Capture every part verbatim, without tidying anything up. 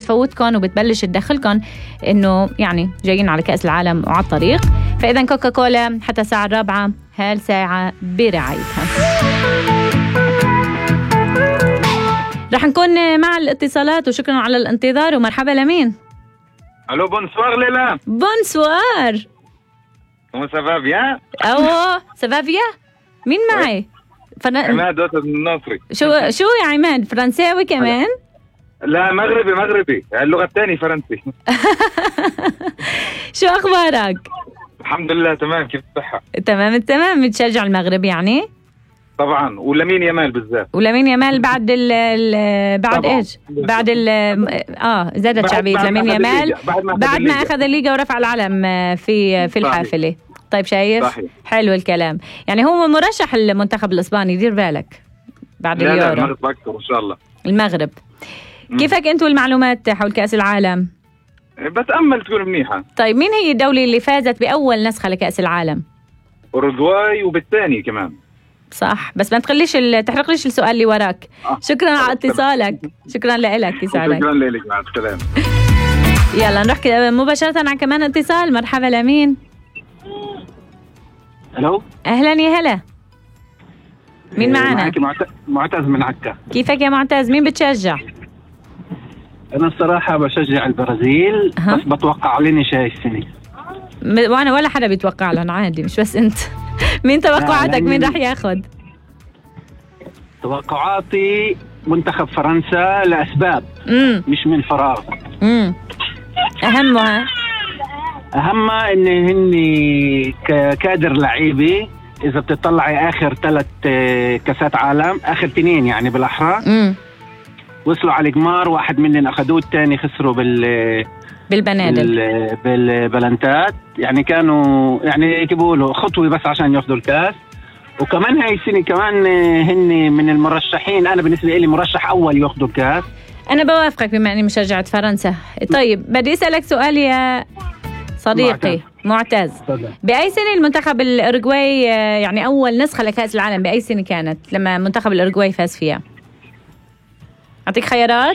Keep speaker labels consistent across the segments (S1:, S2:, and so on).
S1: بتفوتكم وبتبلش تدخلكم إنه يعني جايين على كأس العالم وعلى الطريق. فإذا كوكا كولا حتى الساعة الرابعة هالساعة برعايتها. رح نكون مع الاتصالات وشكرا على الانتظار ومرحبا لمين.
S2: الو بونسوار ليلى.
S1: بونسوار.
S2: كما سافا بيان؟
S1: اوه سافا بيان. مين معي؟
S2: فن... عماد أسد الناصري.
S1: شو شو يا عماد فرنساوي كمان؟
S2: لا مغربي مغربي اللغة الثانية فرنسي.
S1: شو أخبارك؟
S2: الحمد لله تمام. كيف الصحة؟
S1: تمام التمام. بتشجع المغرب يعني؟
S2: طبعا ولامين يامال بالذات.
S1: ولامين يامال بعد ال ال بعد طبعاً. ايش؟ بعد ال اه زادت شعبية لامين يامال بعد ما, بعد ما اخذ الليغا ورفع العلم في في الحافلة. طيب شايف؟ صحيح. حلو الكلام. يعني هو مرشح المنتخب الاسباني دير بالك بعد
S2: لا
S1: اليورو.
S2: لا المغرب اكثر ان شاء الله.
S1: المغرب. مم. كيفك انتوا المعلومات حول كأس العالم؟
S2: بتأمل تكون منيحة.
S1: طيب مين هي الدولة اللي فازت بأول نسخة لكأس العالم؟
S2: أوروغواي وبالثاني كمان.
S1: صح بس ما تخليش تحرقليش السؤال اللي وراك. آه. شكرا على اتصالك. شكرا لك يسعدك.
S2: شكرا لك مع السلامة.
S1: يلا نروح مباشرة على كمان اتصال. مرحبا لمين؟
S3: الو
S1: اهلا يا هلا. مين معنا؟
S3: معك معتز من عكا.
S1: كيفك يا معتز؟ مين بتشجع؟
S3: انا الصراحة بشجع البرازيل. أه. بس بتوقع لنا شيء السنة.
S1: وانا ولا حدا بيتوقع لهم عادي مش بس انت. مين توقعاتك مين رح ياخد؟
S3: توقعاتي منتخب فرنسا لأسباب
S1: مم.
S3: مش من فراغ.
S1: امم أهمها
S3: أهمها إن هني ككادر لعيبي. إذا بتطلعي آخر ثلاث كاسات عالم آخر تنين يعني بالأحرى
S1: مم.
S3: وصلوا على الجمار. واحد منهم أخذوه الثاني خسروا بال
S1: بالبنادل
S3: بالبلنتات. يعني كانوا يعني يجيبوا خطوة بس عشان ياخذوا الكاس. وكمان هاي السنة كمان هن من المرشحين. أنا بالنسبة لي مرشح أول ياخذوا الكاس.
S1: أنا بوافقك بما أني مشجعة فرنسا. طيب بدي أسألك سؤال يا صديقي معتز. بأي سنة المنتخب الأورجواي يعني أول نسخة لكأس العالم بأي سنة كانت لما منتخب الأورجواي فاز فيها؟ أعطيك خيارات.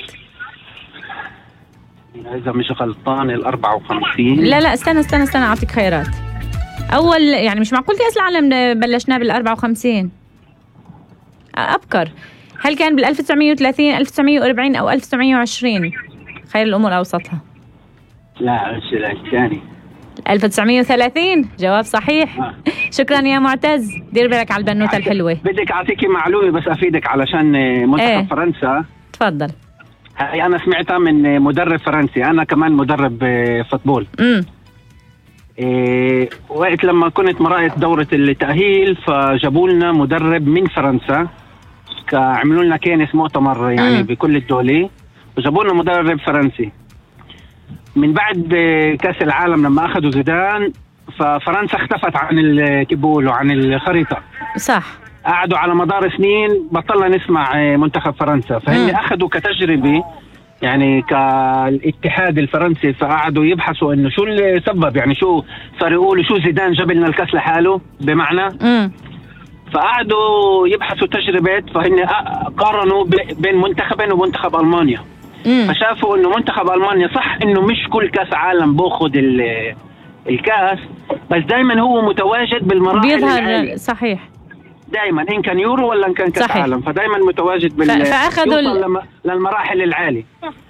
S3: إذا مش غلطان الأربعة وخمسين.
S1: لا لا استنى استنى استنى أعطيك خيارات. أول يعني مش معقول كأس العالم بلشناه بالأربعة وخمسين. أبكر. هل كان بالألف تسعمية وثلاثين ألف تسعمية وأربعين أو ألف تسعمية وعشرين؟ خير الأمور أوسطها.
S3: لا السؤال الثاني.
S1: ألف تسعمية وثلاثين جواب صحيح. آه. شكرا يا معتز. دير بالك على البنوتة الحلوة.
S3: بدك أعطيكي معلومة بس أفيدك علشان منتخب ايه؟ فرنسا.
S1: تفضل.
S3: هاي أنا سمعتها من مدرب فرنسي. أنا كمان مدرب فوتبول.
S1: امم
S3: إيه وقت لما كنت مرأت دورة التأهيل فجابوا لنا مدرب من فرنسا. عملوا لنا كينس مؤتمر يعني مم. بكل الدولة وجابوا لنا مدرب فرنسي. من بعد كأس العالم لما أخذوا زيدان ففرنسا اختفت عن الكيبول وعن الخريطة.
S1: صح.
S3: قعدوا على مدار سنين بطلنا نسمع منتخب فرنسا. فهم أخذوا كتجربة يعني كالاتحاد الفرنسي. فقعدوا يبحثوا انه شو اللي سبب يعني شو صار يقولوا شو زيدان جاب لنا الكاس لحاله بمعنى.
S1: مم.
S3: فقعدوا يبحثوا تجربة. فهن قارنوا بين منتخبين ومنتخب ألمانيا.
S1: مم.
S3: فشافوا انه منتخب ألمانيا صح انه مش كل كاس عالم باخد الكاس بس دايما هو متواجد بالمراحل
S1: بيظهر
S3: العالية.
S1: صحيح
S3: دايما إن كان يورو ولا إن كان كأس عالم فدايما متواجد بال
S1: فأخذوا
S3: ال... للمراحل العالية.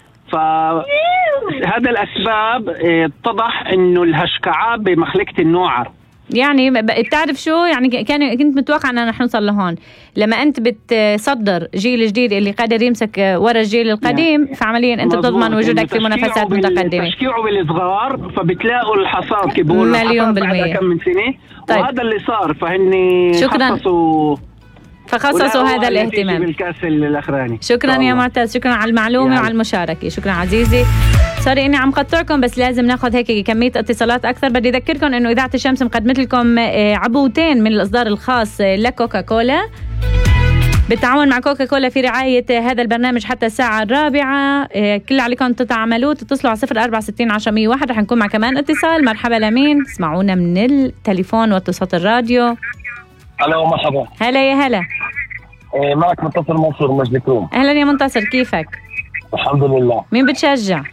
S3: فهذا الأسباب اتضح إنه الهشكعة بمخلقة النوعر.
S1: يعني بتعرف شو يعني كان كنت متوقع أن نحن نوصل لهون لما أنت بتصدر جيل جديد اللي قادر يمسك ورا الجيل القديم فعمليا أنت بتضمن وجودك في منافسات متقدمة.
S3: تشكيعوا بالصغار فبتلاقوا الحصاد كبول
S1: مليون بالمية
S3: كم من سنة. طيب. وهذا اللي صار فهني
S1: شكرا
S3: خصصوا
S1: فخصصوا هذا الاهتمام
S3: بالكاس الاخراني.
S1: شكرا يا معتز. شكرا على المعلومة وعلى المشاركة. شكرا عزيزي. سوري اني عم قطعكم بس لازم ناخذ هيك كمية اتصالات اكثر. بدي اذكركم انه اذاعة الشمس مقدمت لكم عبوتين من الاصدار الخاص لكوكا كولا بالتعاون مع كوكا كولا في رعاية هذا البرنامج حتى الساعة الرابعة. كل عليكم تتعاملوا تتصلوا على صفر أربعة ستين عشرة مية واحد. رح نكون مع كمان اتصال. مرحبا لمين؟ اسمعونا من التليفون وتصوت الراديو.
S4: الو مرحبا.
S1: هلا يا هلا.
S4: إيه معك منتصر منصور مجد كروم.
S1: اهلا يا منتصر كيفك؟
S4: الحمد لله.
S1: مين بتشجع؟